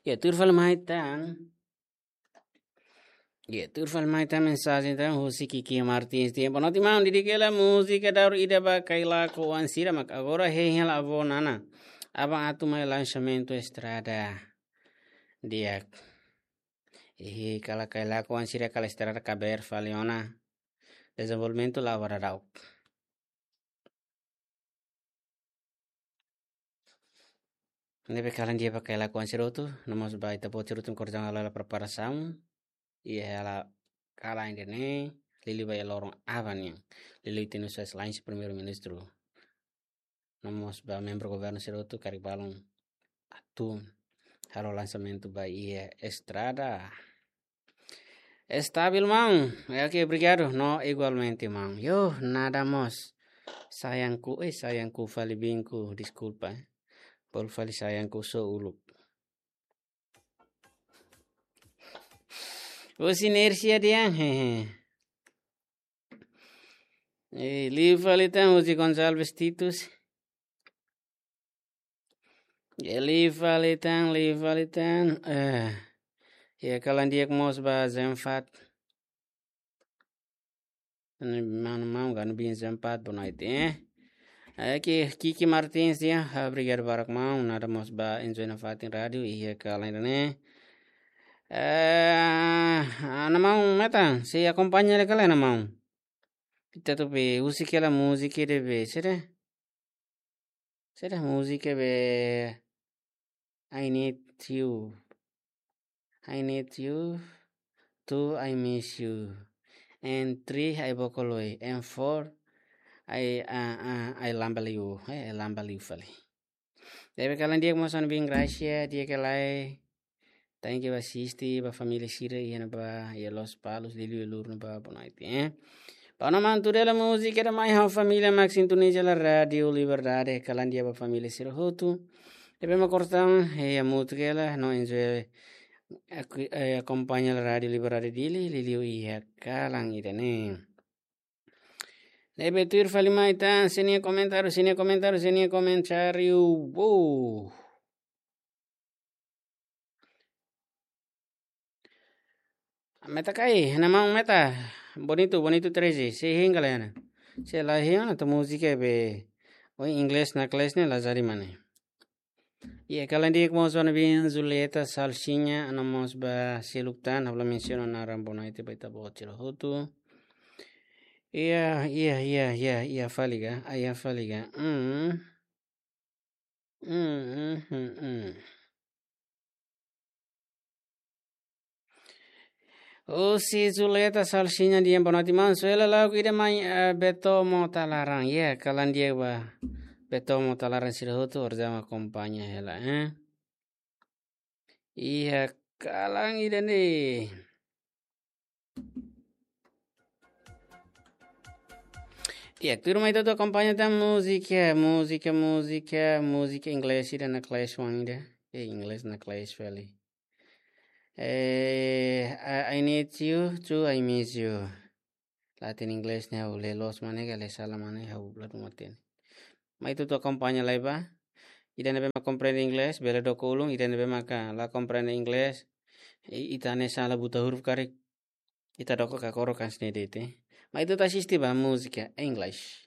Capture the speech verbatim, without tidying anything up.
Ya, turfal maitang. Ya, turfal maitang mensagem então, Rossi Kiki Martins tempo. Não te mão, dediquei música da ida ba kaila ko ansira, mas agora rei ela avó nana. Abang atu mai lançamento estrada. Dia. E kala kaila ko ansira kala estrada caber faliona. Desenvolvimento lá vararau. Nebe kalan dia pakai la kuan sirotu, nomos ba ita po sirotu korjang ala la preparação, e ela kala ainda ne, lili ba lorong avan yang, lili tinu sa selain si primeiro ministro, nomos ba membro governo sirotu kari balong atum, halo lançamento ba ia estrada. Estabil mang, é que obrigado, no igualmente mang. Yo, nada mos. Sayangku, eh sayangku falibinku, desculpa. Eh. Por fali sayangku so ulup. Os inercia dia, hehe. E livro ali tem os Gonçalves Titus. E livro ali tem, livro ali tem. E aquela dia que mos ba zemfat. Mano mau gan bin zemfat bonait eh. Aqui Kiki Martins dia, obrigado barak mau, nada mos ba enjoy na fatin radio e aquela ainda né. Eh, ana mau meta, se acompanha aquela ana mau. Kita tu be usi kela música de be, será? Será música be I need you. I need you. Two, I miss you. And three, I bokoloi. And four, I uh, uh, I lambal you. I lambal you fali. Deve kalan dia mo san bing gracia dia kelai. Thank you asisti ba família sira e ba e los palos lili lur ba bonaiti eh. Paano man tu dela música da mai ha família max sintonia la radio liberdade kalan dia ba família sira hotu. Deve ma cortam e a música no enjoy acompanha la radio liberdade dili lili ia kalang idane. Deve tuir fali mai tan senia comentário senia comentário senia comentário. Wow. Meta kai, nama meta. Bonito, bonito treze. Se hinga lena. Se la hiana to música be. Oi inglês na classe ne lazari mane. E aquela dia que nós vamos ver Julieta Salsinha, nós ba seluptan, habla menciono na rambonaite baita botiro hotu. Ia, ia, ia, ia, ia faliga, ia faliga. Hum. Hum, hum, hum, hum. O si Julieta Salsinha dia bonati manso ela lá ida mai beto mota larang ya kalan dia ba beto mota larang sira hotu orjama kompanya ela eh iya kalang ida ne iya tur mai toto kompanya tam música música música música inglês ida na class one ida eh inglês na class valley. Eh, I, I need you too, I miss you. Latin English ne hau le los mane ga le sala mane hau blat matin. Mai tu tu acompaña lai ba. Ida nebe ma comprende inglés, bele do kolung ida nebe maka la comprende inglés. Ita ne sala buta huruf karik. Ita doko ka koro kan snedete. Mai tu ta sisti ba música English.